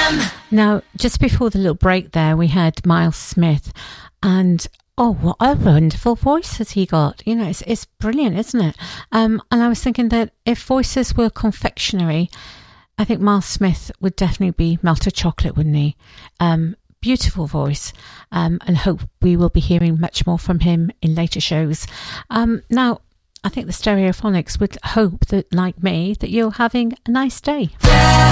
Now, just before the little break there, we had Miles Smith, and oh, what a wonderful voice has he got. You know, it's brilliant, isn't it? And I was thinking that if voices were confectionery, I think Miles Smith would definitely be melted chocolate, wouldn't he? Beautiful voice, and hope we will be hearing much more from him in later shows. Now, I think the Stereophonics would hope that, like me, that you're having a nice day.